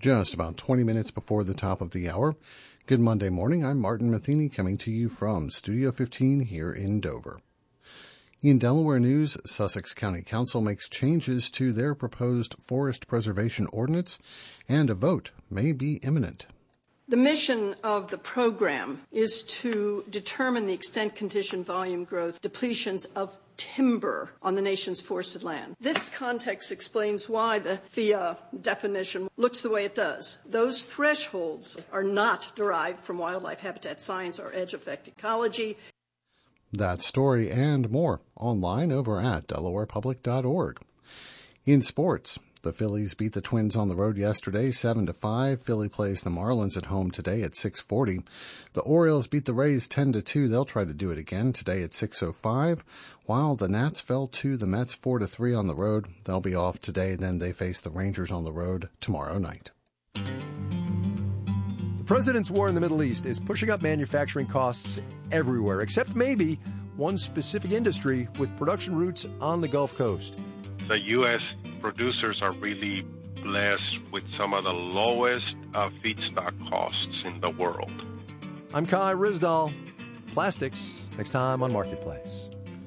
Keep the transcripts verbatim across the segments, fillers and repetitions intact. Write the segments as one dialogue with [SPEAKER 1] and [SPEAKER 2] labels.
[SPEAKER 1] Just about twenty minutes before the top of the hour. Good Monday morning. I'm Martin Matheny coming to you from Studio fifteen here in Dover. In Delaware news, Sussex County Council makes changes to their proposed forest preservation ordinance, and a vote may be imminent.
[SPEAKER 2] The mission of the program is to determine the extent, condition, volume, growth, depletions of timber on the nation's forested land. This context explains why the F I A definition looks the way it does. Those thresholds are not derived from wildlife habitat science or edge effect ecology.
[SPEAKER 1] That story and more online over at delaware public dot org. In sports, the Phillies beat the Twins on the road yesterday, seven to five. Philly plays the Marlins at home today at six forty. The Orioles beat the Rays ten to two. They'll try to do it again today at six oh five. While the Nats fell to the Mets four to three on the road. They'll be off today. Then they face the Rangers on the road tomorrow night.
[SPEAKER 3] The president's war in the Middle East is pushing up manufacturing costs everywhere, except maybe one specific industry with production roots on the Gulf Coast.
[SPEAKER 4] The U S producers are really blessed with some of the lowest uh, feedstock costs in the world.
[SPEAKER 3] I'm Kai Rizdal. Plastics, next time on Marketplace.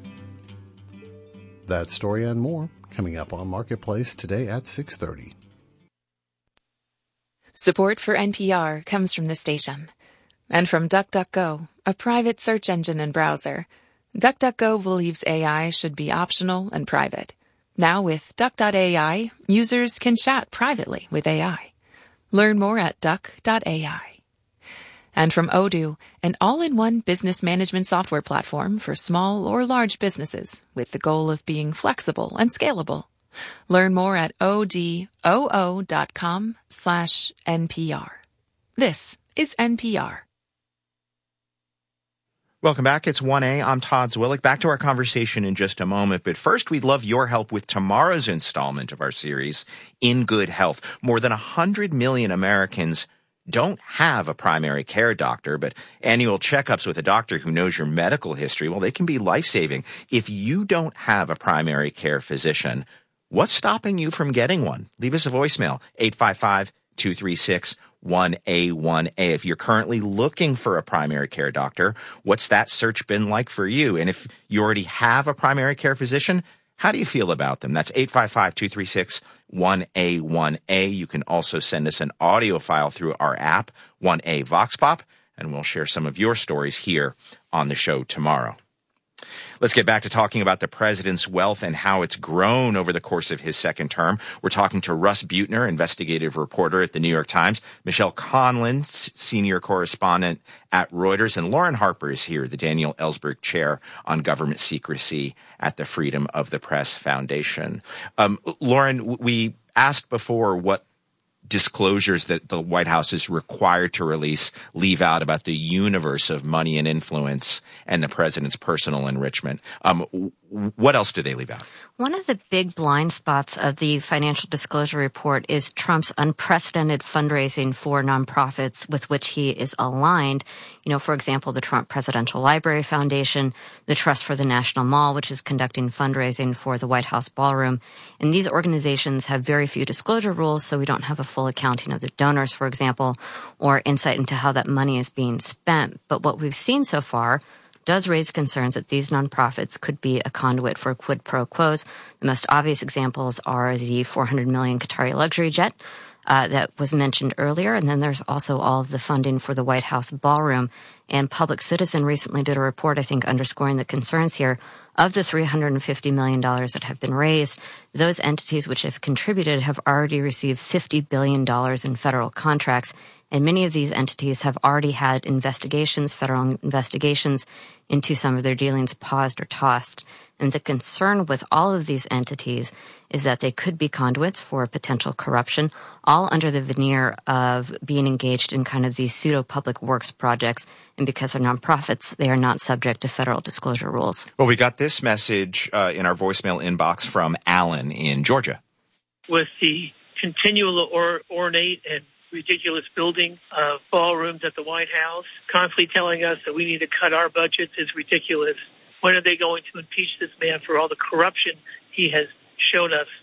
[SPEAKER 1] That story and more coming up on Marketplace today at six thirty.
[SPEAKER 5] Support for N P R comes from the station and from DuckDuckGo, a private search engine and browser. DuckDuckGo believes A I should be optional and private. Now with Duck dot A I, users can chat privately with A I. Learn more at Duck dot A I. And from Odoo, an all-in-one business management software platform for small or large businesses with the goal of being flexible and scalable. Learn more at odoo dot com slash N P R. This is N P R.
[SPEAKER 6] Welcome back. It's one A. I'm Todd Zwillich. Back to our conversation in just a moment. But first, we'd love your help with tomorrow's installment of our series, In Good Health. More than one hundred million Americans don't have a primary care doctor, but annual checkups with a doctor who knows your medical history, well, they can be life-saving. If you don't have a primary care physician, what's stopping you from getting one? Leave us a voicemail, eight five five, two three six, one A one A. If you're currently looking for a primary care doctor, what's that search been like for you? And if you already have a primary care physician, how do you feel about them? That's eight five five, two three six, one A one A. You can also send us an audio file through our app, one A Vox Pop, and we'll share some of your stories here on the show tomorrow. Let's get back to talking about the president's wealth and how it's grown over the course of his second term. We're talking to Russ Buettner, investigative reporter at the New York Times, Michelle Conlin, senior correspondent at Reuters, and Lauren Harper is here, the Daniel Ellsberg Chair on Government Secrecy at the Freedom of the Press Foundation. Um, Lauren, we asked before what disclosures that the White House is required to release leave out about the universe of money and influence and the president's personal enrichment. Um, what else do they leave out?
[SPEAKER 7] One of the big blind spots of the financial disclosure report is Trump's unprecedented fundraising for nonprofits with which he is aligned. You know, for example, the Trump Presidential Library Foundation, the Trust for the National Mall, which is conducting fundraising for the White House Ballroom. And these organizations have very few disclosure rules, so we don't have a full accounting of the donors, for example, or insight into how that money is being spent. But what we've seen so far does raise concerns that these nonprofits could be a conduit for quid pro quos. The most obvious examples are the four hundred million dollars Qatari luxury jet uh, that was mentioned earlier, and then there's also all of the funding for the White House Ballroom. And Public Citizen recently did a report, I think, underscoring the concerns here. Of the three hundred fifty million dollars that have been raised, those entities which have contributed have already received fifty billion dollars in federal contracts. And many of these entities have already had investigations, federal investigations into some of their dealings paused or tossed. And the concern with all of these entities is that they could be conduits for potential corruption, all under the veneer of being engaged in kind of these pseudo-public works projects. And because they're nonprofits, they are not subject to federal disclosure rules.
[SPEAKER 6] Well, we got this message uh, in our voicemail inbox from Alan in Georgia.
[SPEAKER 8] With the continual or, ornate and ridiculous building of ballrooms at the White House, constantly telling us that we need to cut our budgets is ridiculous. When are they going to impeach this man for all the corruption he has shown us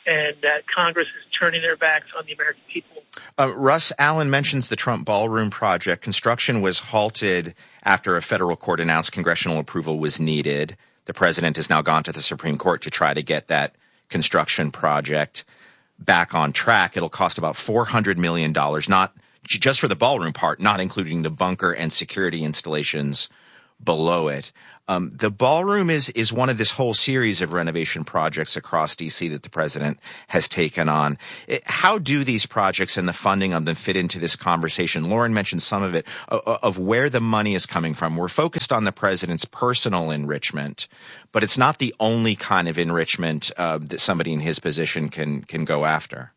[SPEAKER 8] and that Congress is turning their backs on the American people.
[SPEAKER 6] Uh, Russ, Allen mentions the Trump Ballroom project. Construction was halted after a federal court announced congressional approval was needed. The president has now gone to the Supreme Court to try to get that construction project back on track. It'll cost about four hundred million dollars, not just for the ballroom part, not including the bunker and security installations below it. Um, the ballroom is, is one of this whole series of renovation projects across D C that the president has taken on. It, how do these projects and the funding of them fit into this conversation? Lauren mentioned some of it, uh, of where the money is coming from. We're focused on the president's personal enrichment, but it's not the only kind of enrichment uh, that somebody in his position can can go after.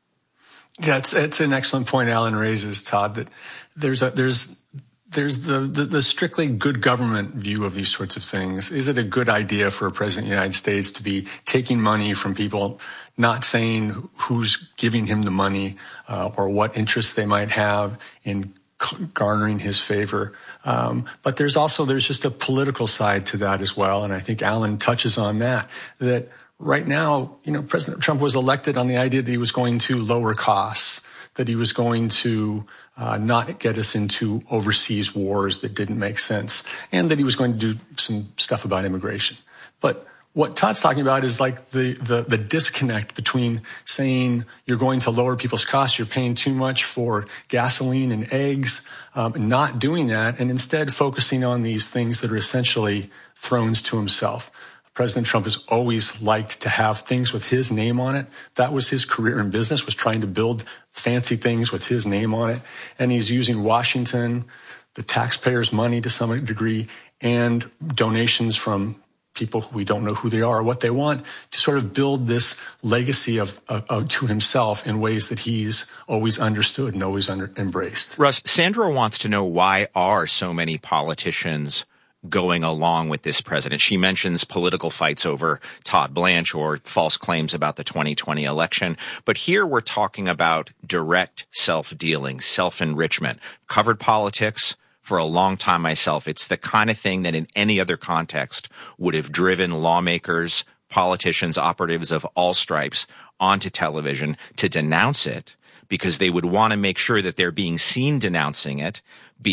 [SPEAKER 9] Yeah, it's, it's an excellent point Alan raises, Todd, that there's a, there's, There's the, the, the strictly good government view of these sorts of things. Is it a good idea for a president of the United States to be taking money from people, not saying who's giving him the money uh, or what interests they might have in garnering his favor? Um, but there's also, there's just a political side to that as well. And I think Alan touches on that, that right now, you know, President Trump was elected on the idea that he was going to lower costs, that he was going to uh, not get us into overseas wars that didn't make sense, and that he was going to do some stuff about immigration. But what Todd's talking about is like the, the, the disconnect between saying you're going to lower people's costs, you're paying too much for gasoline and eggs, um, and not doing that, and instead focusing on these things that are essentially thrones to himself. President Trump has always liked to have things with his name on it. That was his career in business, was trying to build fancy things with his name on it. And he's using Washington, the taxpayers' money to some degree, and donations from people who we don't know who they are or what they want to sort of build this legacy of, of, of to himself in ways that he's always understood and always under, embraced.
[SPEAKER 6] Russ, Sandra wants to know, why are so many politicians going along with this president? She mentions political fights over Todd Blanche or false claims about the twenty twenty election. But here we're talking about direct self-dealing, self-enrichment. Covered politics for a long time myself. It's the kind of thing that in any other context would have driven lawmakers, politicians, operatives of all stripes onto television to denounce it, because they would want to make sure that they're being seen denouncing it,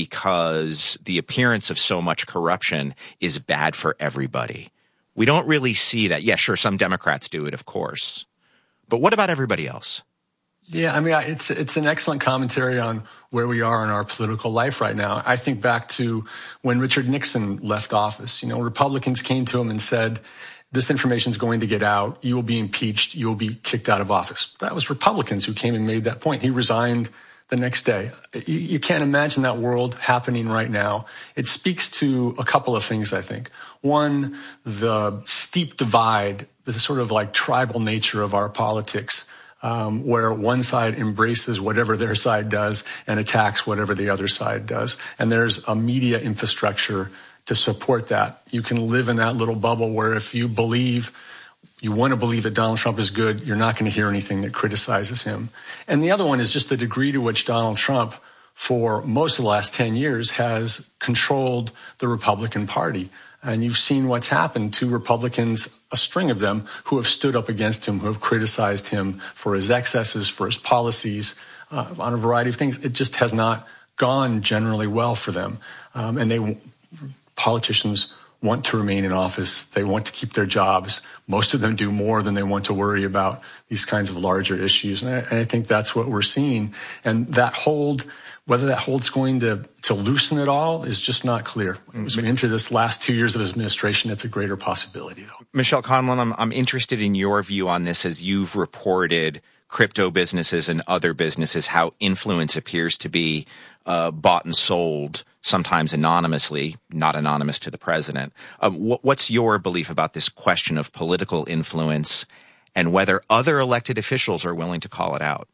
[SPEAKER 6] because the appearance of so much corruption is bad for everybody. We don't really see that. Yeah, sure, some Democrats do it, of course. But what about everybody else?
[SPEAKER 9] Yeah, I mean, it's it's an excellent commentary on where we are in our political life right now. I think back to when Richard Nixon left office. You know, Republicans came to him and said, this information is going to get out. You will be impeached. You will be kicked out of office. That was Republicans who came and made that point. He resigned the next day. You, you can't imagine that world happening right now. It speaks to a couple of things, I think. One, the steep divide, the sort of like tribal nature of our politics, um, where one side embraces whatever their side does and attacks whatever the other side does. And there's a media infrastructure to support that. You can live in that little bubble where if you believe, you want to believe that Donald Trump is good, you're not going to hear anything that criticizes him. And the other one is just the degree to which Donald Trump, for most of the last ten years, has controlled the Republican Party. And you've seen what's happened to Republicans, a string of them, who have stood up against him, who have criticized him for his excesses, for his policies, uh, on a variety of things. It just has not gone generally well for them. Um, and they politicians want to remain in office. They want to keep their jobs. Most of them do more than they want to worry about these kinds of larger issues. And I, and I think that's what we're seeing. And that hold, whether that hold's going to, to loosen it all is just not clear. As we enter this last two years of his administration, it's a greater possibility, though.
[SPEAKER 6] Michelle Conlon, I'm, I'm interested in your view on this, as you've reported crypto businesses and other businesses, how influence appears to be uh, bought and sold, sometimes anonymously, not anonymous to the president. Um, wh- what's your belief about this question of political influence and whether other elected officials are willing to call it out?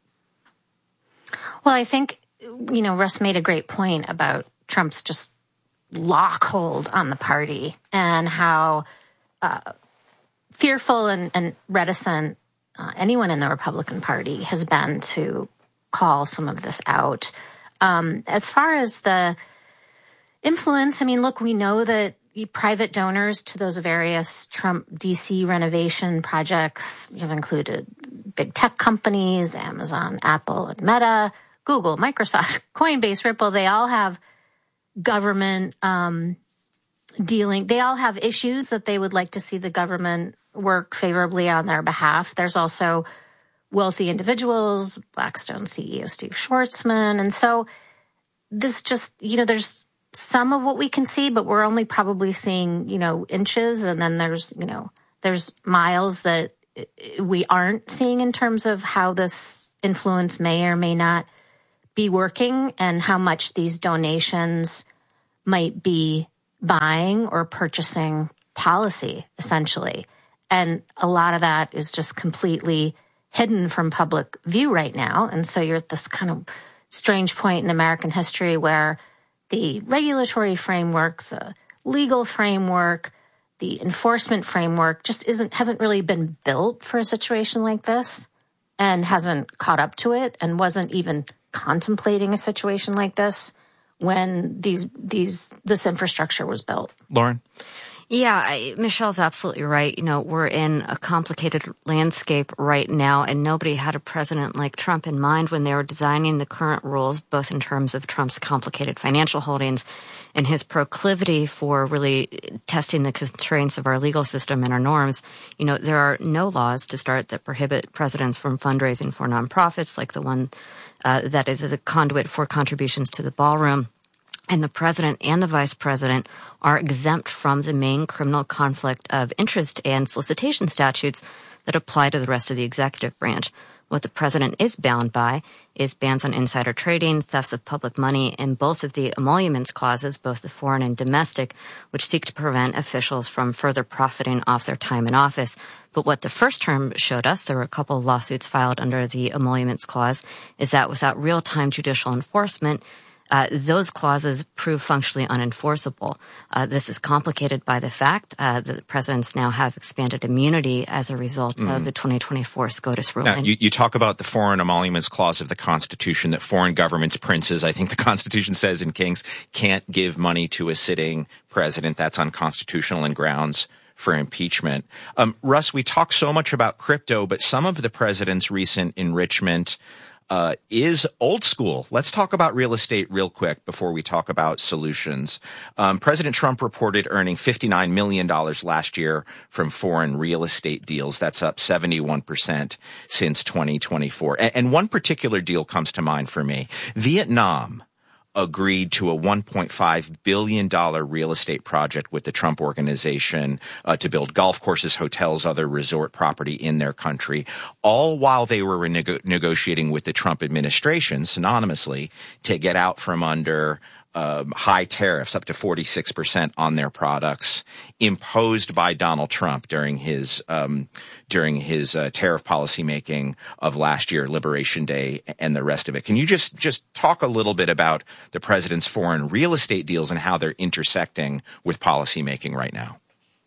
[SPEAKER 7] Well, I think, you know, Russ made a great point about Trump's just lock hold on the party and how uh, fearful and, and reticent uh, anyone in the Republican Party has been to call some of this out. Um, as far as the influence, I mean, look, we know that,
[SPEAKER 10] private donors to those various Trump D C renovation projects have included big tech companies, Amazon, Apple, and Meta, Google, Microsoft, Coinbase, Ripple. They all have government um, dealing. They all have issues that they would like to see the government work favorably on their behalf. There's also wealthy individuals, Blackstone C E O Steve Schwarzman. And so this just, you know, there's some of what we can see, but we're only probably seeing, you know, inches. And then there's, you know, there's miles that we aren't seeing in terms of how this influence may or may not be working and how much these donations might be buying or purchasing policy, essentially. And a lot of that is just completely hidden from public view right now. And so you're at this kind of strange point in American history where the regulatory framework, the legal framework, the enforcement framework just isn't hasn't really been built for a situation like this and hasn't caught up to it and wasn't even contemplating a situation like this when these these this infrastructure was built.
[SPEAKER 6] Lauren?
[SPEAKER 7] Yeah, I, Michelle's absolutely right. You know, we're in a complicated landscape right now, and nobody had a president like Trump in mind when they were designing the current rules, both in terms of Trump's complicated financial holdings and his proclivity for really testing the constraints of our legal system and our norms. You know, there are no laws to start that prohibit presidents from fundraising for nonprofits, like the one uh, that is as a conduit for contributions to the ballroom. And the president and the vice president are exempt from the main criminal conflict of interest and solicitation statutes that apply to the rest of the executive branch. What the president is bound by is bans on insider trading, thefts of public money, and both of the emoluments clauses, both the foreign and domestic, which seek to prevent officials from further profiting off their time in office. But what the first term showed us, there were a couple of lawsuits filed under the emoluments clause, is that without real-time judicial enforcement, Uh, those clauses prove functionally unenforceable. Uh, this is complicated by the fact uh, that the presidents now have expanded immunity as a result mm. of the twenty twenty-four SCOTUS ruling.
[SPEAKER 6] Now, you, you talk about the foreign emoluments clause of the Constitution, that foreign governments, princes, I think the Constitution says in Kings, can't give money to a sitting president. That's unconstitutional and grounds for impeachment. Um, Russ, we talk so much about crypto, but some of the president's recent enrichment Uh, is old school. Let's talk about real estate real quick before we talk about solutions. Um, President Trump reported earning fifty-nine million dollars last year from foreign real estate deals. That's up seventy-one percent since twenty twenty-four. And, and one particular deal comes to mind for me. Vietnam agreed to a one point five billion dollars real estate project with the Trump Organization uh, to build golf courses, hotels, other resort property in their country, all while they were nego- negotiating with the Trump administration synonymously to get out from under Um, high tariffs, up to forty-six percent on their products, imposed by Donald Trump during his um, during his uh, tariff policy making of last year, Liberation Day, and the rest of it. Can you just just talk a little bit about the president's foreign real estate deals and how they're intersecting with policy making right now?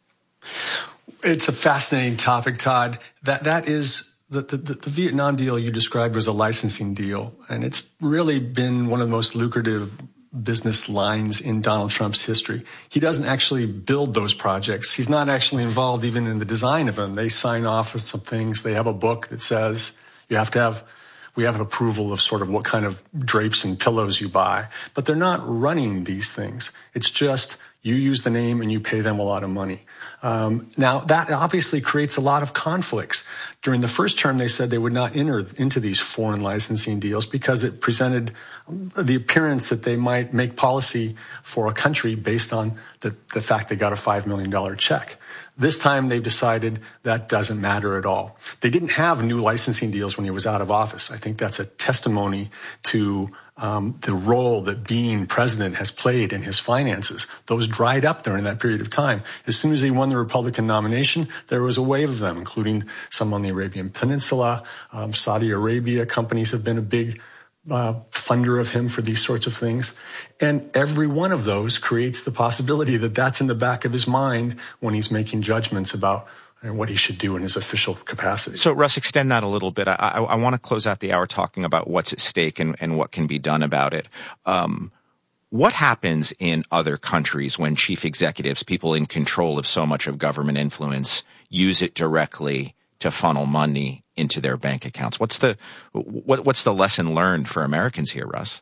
[SPEAKER 9] It's a fascinating topic, Todd. That that is. The, the, the Vietnam deal you described was a licensing deal, and it's really been one of the most lucrative business lines in Donald Trump's history. He doesn't actually build those projects. He's not actually involved even in the design of them. They sign off with some things. They have a book that says you have to have, we have an approval of sort of what kind of drapes and pillows you buy. But they're not running these things. It's just you use the name and you pay them a lot of money. Um, now, that obviously creates a lot of conflicts. During the first term, they said they would not enter into these foreign licensing deals because it presented the appearance that they might make policy for a country based on the, the fact they got a five million dollars check. This time, they've decided that doesn't matter at all. They didn't have new licensing deals when he was out of office. I think that's a testimony to Um, the role that being president has played in his finances. Those dried up during that period of time. As soon as he won the Republican nomination, there was a wave of them, including some on the Arabian Peninsula. Um, Saudi Arabia companies have been a big uh, funder of him for these sorts of things. And every one of those creates the possibility that that's in the back of his mind when he's making judgments about and what he should do in his official capacity.
[SPEAKER 6] So, Russ, extend that a little bit. I, I, I want to close out the hour talking about what's at stake and, and what can be done about it. Um, What happens in other countries when chief executives, people in control of so much of government influence, use it directly to funnel money into their bank accounts? What's the what, what's the lesson learned for Americans here, Russ?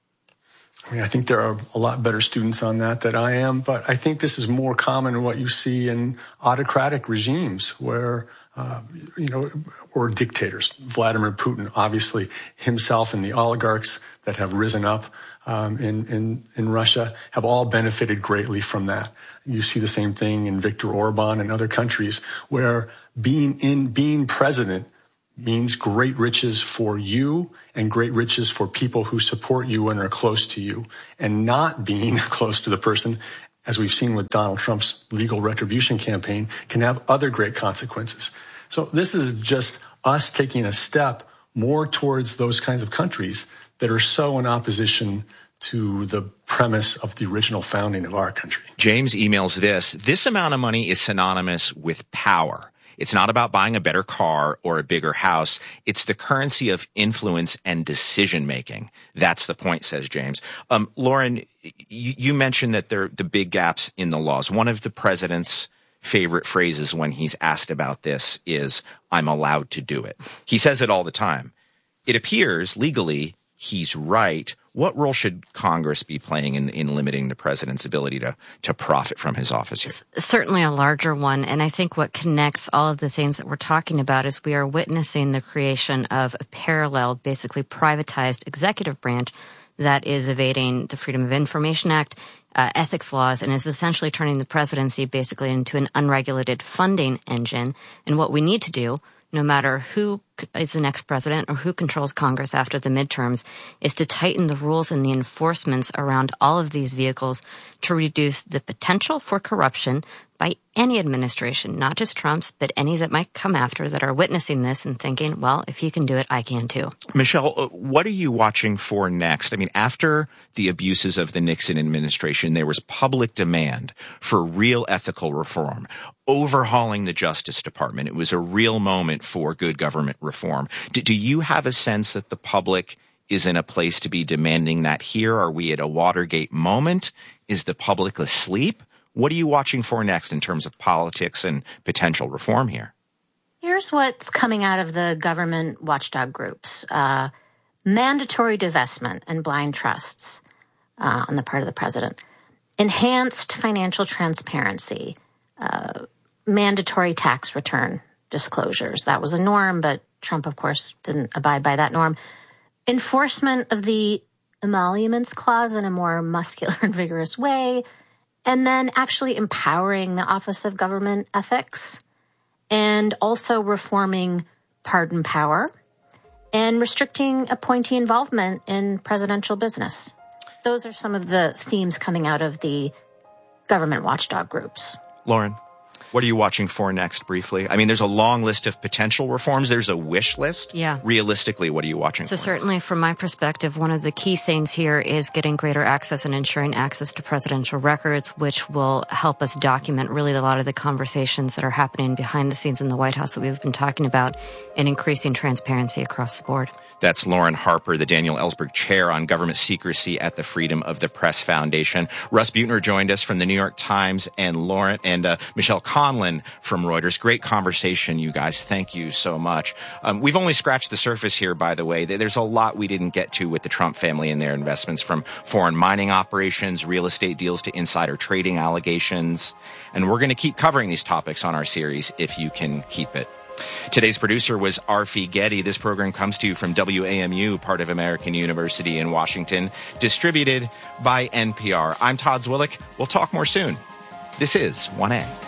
[SPEAKER 9] I mean, I think there are a lot better students on that than I am, but I think this is more common in what you see in autocratic regimes where, uh, you know, or dictators. Vladimir Putin, obviously, himself and the oligarchs that have risen up um, in, in, in Russia have all benefited greatly from that. You see the same thing in Viktor Orban and other countries where being in, being president means great riches for you and great riches for people who support you and are close to you. And not being close to the person, as we've seen with Donald Trump's legal retribution campaign, can have other great consequences. So this is just us taking a step more towards those kinds of countries that are so in opposition to the premise of the original founding of our country.
[SPEAKER 6] James emails this. This amount of money is synonymous with power. It's not about buying a better car or a bigger house. It's the currency of influence and decision-making. That's the point, says James. Um, Lauren, you, you mentioned that there are the big gaps in the laws. One of the president's favorite phrases when he's asked about this is, I'm allowed to do it. He says it all the time. It appears legally he's right. What role should Congress be playing in, in limiting the president's ability to, to profit from his office here?
[SPEAKER 7] Certainly a larger one. And I think what connects all of the things that we're talking about is we are witnessing the creation of a parallel, basically privatized executive branch that is evading the Freedom of Information Act, uh, ethics laws, and is essentially turning the presidency basically into an unregulated funding engine. And what we need to do, no matter who is the next president or who controls Congress after the midterms, is to tighten the rules and the enforcements around all of these vehicles to reduce the potential for corruption by any administration, not just Trump's, but any that might come after that are witnessing this and thinking, well, if he can do it, I can too.
[SPEAKER 6] Michelle, what are you watching for next? I mean, after the abuses of the Nixon administration, there was public demand for real ethical reform, overhauling the Justice Department. It was a real moment for good government reform. Do, do you have a sense that the public is in a place to be demanding that here? Are we at a Watergate moment? Is the public asleep? What are you watching for next in terms of politics and potential reform here?
[SPEAKER 10] Here's what's coming out of the government watchdog groups. Uh, mandatory divestment and blind trusts uh, on the part of the president. Enhanced financial transparency. Uh, mandatory tax return disclosures. That was a norm, but Trump, of course, didn't abide by that norm. Enforcement of the emoluments clause in a more muscular and vigorous way. And then actually empowering the Office of Government Ethics and also reforming pardon power and restricting appointee involvement in presidential business. Those are some of the themes coming out of the government watchdog groups.
[SPEAKER 6] Lauren, what are you watching for next briefly? I mean, there's a long list of potential reforms. There's a wish list.
[SPEAKER 7] Yeah.
[SPEAKER 6] Realistically, what are you watching
[SPEAKER 7] so
[SPEAKER 6] for? So
[SPEAKER 7] certainly
[SPEAKER 6] next?
[SPEAKER 7] From my perspective, one of the key things here is getting greater access and ensuring access to presidential records, which will help us document really a lot of the conversations that are happening behind the scenes in the White House that we've been talking about, and increasing transparency across the board.
[SPEAKER 6] That's Lauren Harper, the Daniel Ellsberg Chair on Government Secrecy at the Freedom of the Press Foundation. Russ Buettner joined us from the New York Times, and Lauren and uh, Michelle Conlon from Reuters. Great conversation, you guys. Thank you so much. Um, we've only scratched the surface here, by the way. There's a lot we didn't get to with the Trump family and their investments, from foreign mining operations, real estate deals, to insider trading allegations. And we're going to keep covering these topics on our series if you can keep it. Today's producer was Arfi Getty. This program comes to you from W A M U, part of American University in Washington, distributed by N P R. I'm Todd Zwillich. We'll talk more soon. This is one A.